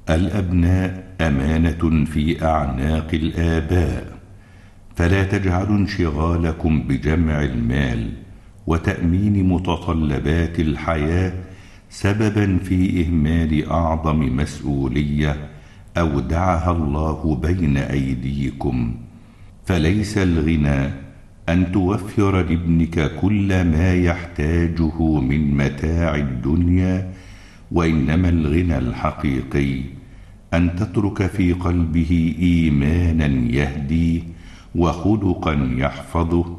الأبناء أمانة في أعناق الآباء، فلا تجعلوا انشغالكم بجمع المال وتأمين متطلبات الحياة سببا في إهمال أعظم مسؤولية أودعها الله بين أيديكم. فليس الغنى أن توفر لابنك كل ما يحتاجه من متاع الدنيا، وإنما الغنى الحقيقي أن تترك في قلبه إيمانا يهديه وخلقا يحفظه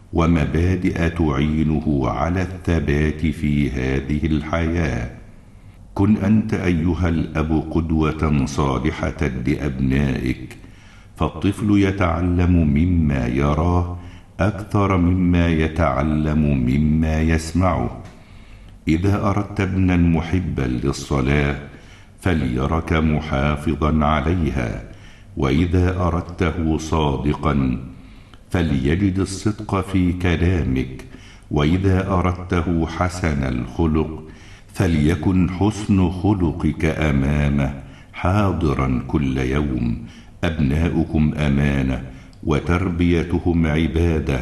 ومبادئ تعينه على الثبات في هذه الحياة. كن أنت أيها الأب قدوة صالحة لأبنائك، فالطفل يتعلم مما يراه أكثر مما يتعلم مما يسمعه. إذا أردت ابنا محبا للصلاة فليرك محافظا عليها، وإذا أردته صادقا فليجد الصدق في كلامك، وإذا أردته حسن الخلق فليكن حسن خلقك أمامه حاضرا كل يوم. أبناؤكم أمانة، وتربيتهم عبادة،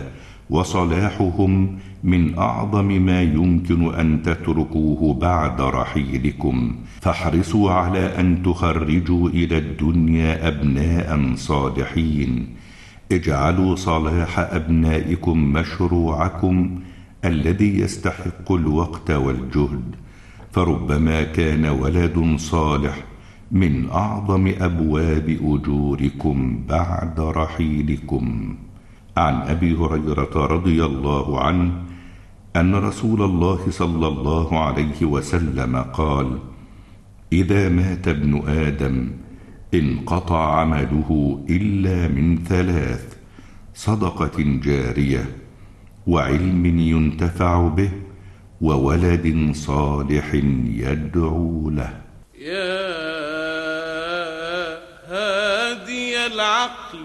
وصلاحهم من أعظم ما يمكن أن تتركوه بعد رحيلكم، فاحرصوا على أن تخرجوا إلى الدنيا أبناء صالحين. اجعلوا صلاح أبنائكم مشروعكم الذي يستحق الوقت والجهد، فربما كان ولد صالح من أعظم أبواب أجوركم بعد رحيلكم. عن أبي هريرة رضي الله عنه أن رسول الله صلى الله عليه وسلم قال: إذا مات ابن آدم انقطع عمله إلا من ثلاث: صدقة جارية، وعلم ينتفع به، وولد صالح يدعو له. يا هادي العقل